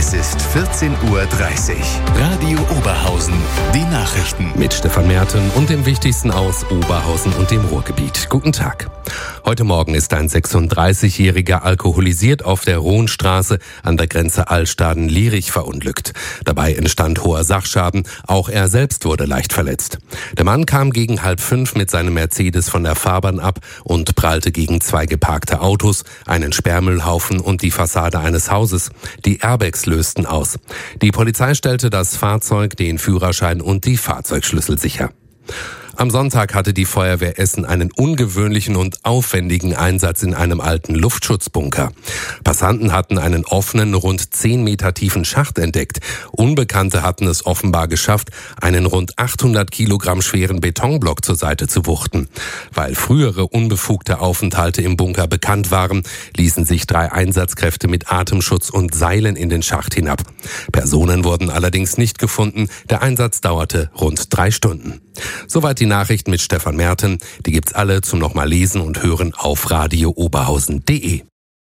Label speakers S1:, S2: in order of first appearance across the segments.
S1: Es ist 14:30 Uhr. Radio Oberhausen. Die Nachrichten.
S2: Mit Stefan Merten und dem Wichtigsten aus Oberhausen und dem Ruhrgebiet. Guten Tag. Heute Morgen ist ein 36-Jähriger alkoholisiert auf der Rohnstraße an der Grenze Allstaden-Lierich verunglückt. Dabei entstand hoher Sachschaden. Auch er selbst wurde leicht verletzt. Der Mann kam gegen 4:30 mit seinem Mercedes von der Fahrbahn ab und prallte gegen zwei geparkte Autos, einen Sperrmüllhaufen und die Fassade eines Hauses. Die Airbags lösten aus. Die Polizei stellte das Fahrzeug, den Führerschein und die Fahrzeugschlüssel sicher. Am Sonntag hatte die Feuerwehr Essen einen ungewöhnlichen und aufwendigen Einsatz in einem alten Luftschutzbunker. Passanten hatten einen offenen, rund 10 Meter tiefen Schacht entdeckt. Unbekannte hatten es offenbar geschafft, einen rund 800 Kilogramm schweren Betonblock zur Seite zu wuchten. Weil frühere unbefugte Aufenthalte im Bunker bekannt waren, ließen sich 3 Einsatzkräfte mit Atemschutz und Seilen in den Schacht hinab. Personen wurden allerdings nicht gefunden. Der Einsatz dauerte rund 3 Stunden. Soweit die Nachrichten mit Stefan Merten. Die gibt's alle zum nochmal lesen und hören auf radiooberhausen.de.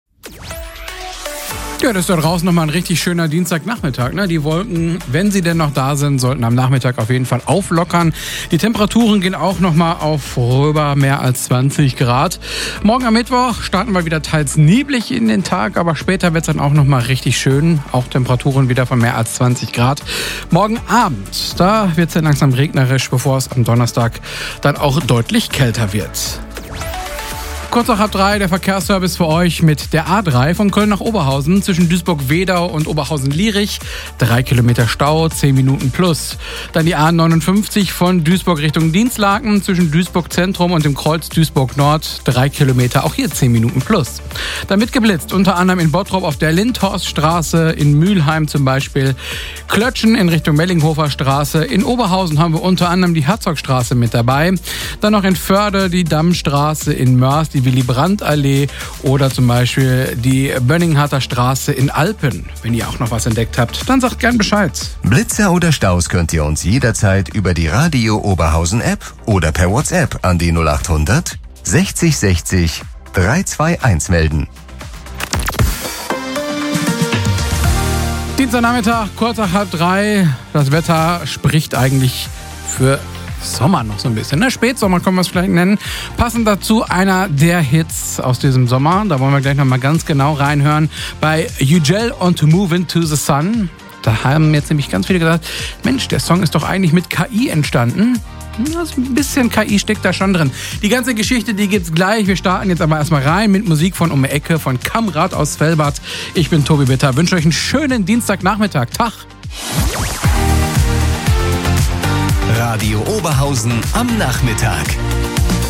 S3: Ja, das ist da draußen nochmal ein richtig schöner Dienstagnachmittag. Ne? Die Wolken, wenn sie denn noch da sind, sollten am Nachmittag auf jeden Fall auflockern. Die Temperaturen gehen auch nochmal auf rüber mehr als 20 Grad. Morgen am Mittwoch starten wir wieder teils neblig in den Tag, aber später wird es dann auch nochmal richtig schön. Auch Temperaturen wieder von mehr als 20 Grad. Morgen Abend, da wird es dann langsam regnerisch, bevor es am Donnerstag dann auch deutlich kälter wird. Kurz nach 2:30 der Verkehrsservice für euch mit der A3 von Köln nach Oberhausen zwischen Duisburg-Wedau und Oberhausen-Lierich. 3 Kilometer Stau, 10 Minuten plus. Dann die A59 von Duisburg Richtung Dinslaken zwischen Duisburg Zentrum und dem Kreuz Duisburg Nord. 3 Kilometer, auch hier 10 Minuten plus. Dann wird geblitzt, unter anderem in Bottrop auf der Lindhorststraße, in Mülheim zum Beispiel. Klötschen in Richtung Mellinghofer Straße. In Oberhausen haben wir unter anderem die Herzogstraße mit dabei. Dann noch in Förde die Dammstraße, in Mörs die Willy-Brandt-Allee oder zum Beispiel die Bönningharter Straße in Alpen. Wenn ihr auch noch was entdeckt habt, dann sagt gern Bescheid.
S1: Blitzer oder Staus könnt ihr uns jederzeit über die Radio Oberhausen App oder per WhatsApp an die 0800 60 60 321 melden.
S3: Dienstagnachmittag, kurz nach 2:30. Das Wetter spricht eigentlich für Sommer noch so ein bisschen. Ne? Spätsommer können wir es vielleicht nennen. Passend dazu einer der Hits aus diesem Sommer. Da wollen wir gleich nochmal ganz genau reinhören. Bei Ugel und Move Into the Sun. Da haben jetzt nämlich ganz viele gesagt, Mensch, der Song ist doch eigentlich mit KI entstanden. Also ein bisschen KI steckt da schon drin. Die ganze Geschichte, die gibt's gleich. Wir starten jetzt aber erstmal rein mit Musik von um die Ecke von Kamrat aus Velbert. Ich bin Tobi Bitter. Wünsche euch einen schönen Dienstagnachmittag. Tag.
S1: Radio Oberhausen am Nachmittag.